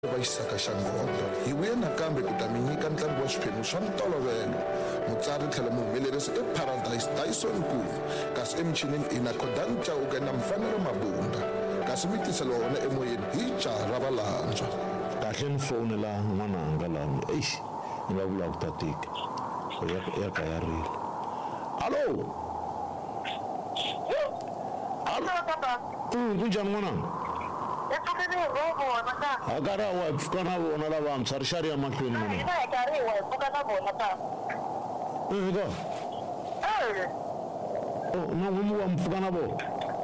va xisaka xa ngodya hi vuye nakambe ku ta mi nyika ntlangu wa swiphemu swa ntolovelo mutsari tlhela muhumelerisi i Paradise Dyson Kuva kasi emichinini ina Khodani Chauke na Mfanelo Mabunda kasi mi tisela wona emoyeni hi Jara Valantshwa. Kahle ni fonela n'wananga lani eish ni va vula ku ta tika ya ka ya rila. Allo kunjhani n'wananga? Hakara wa pfuka na vona lavantshwa ri xa ri ya mahlweni n'wananga. Na n'wini wa mpfuka na vona?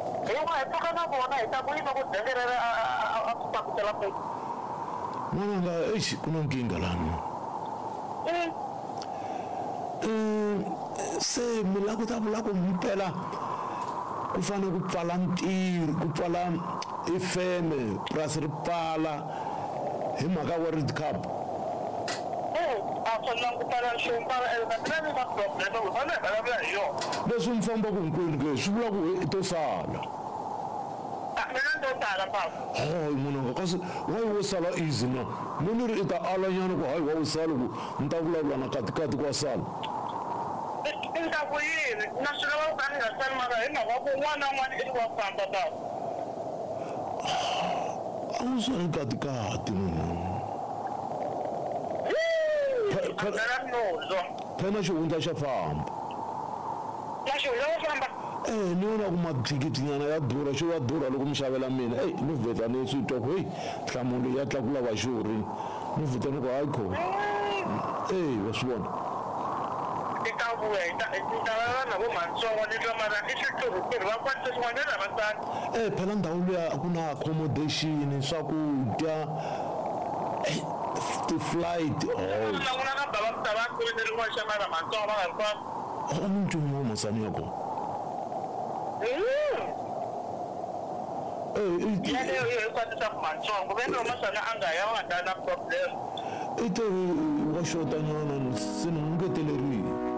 N'wananga eish ku na nkingha lani. Se mi lava ku ta vula ku mpela ku fanele ku pfala ntirho ku pfala ifeme purasi ri pfala hi mhaka World Cup. Leswi mi fambaka hinkwenu ke swi vula ku i to sala. Hayi munanga kasi wayi wo sala easy na ni ri i ta alanyana ku hayi wa wo sala ku ni ta vulavula na katikati kwa sala. A wu sali katikati phela xihundla xa famba. Ni vona ku mathikitinyana ya durha xo ya durha loko mi xavela mina ni vheta ni swi twa ku heyi nhlamulo ya tlakula vaxurhi ni vheta ni ku hayi kho wa swi vona. Phela ndhawu liya ku na accommodation swakudya ti-flight ni nchumu wa masani ya kona. Ite wa xota nyana se ni ngeteleriwe.